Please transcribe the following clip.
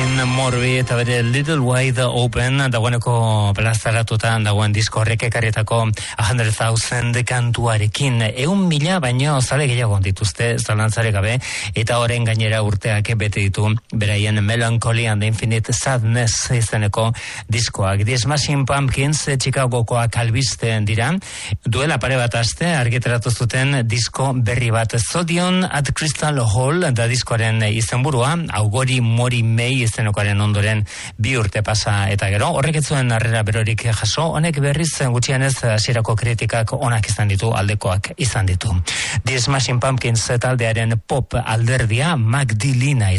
Martin Morby eta bere Little Wide Open dagoeneko plazaratutan dagoen disko horrek ekarrietako 100,000 kantuarekin 100,000 baino zale gehiago dituzte zalantzare gabe eta horren gainera urteak bete ditu beraien Melancholy and Infinite Sadness izeneko diskoak. The Smashing Pumpkins Chicagokoak albiste dira, duela pare bat aste argitaratu zuten disko berri bat, Zodion at Crystal Hall da diskoaren izenburua, Augori Mori Mei izenekoaren ondoren 2 urte pasa eta gero, horrek ez zuen harrera berorik jaso, honek berriz gutxienez hasierako kritikak onak izan ditu, aldekoak izan ditu. The Smashing Pumpkins taldearen pop alderdia Magdalena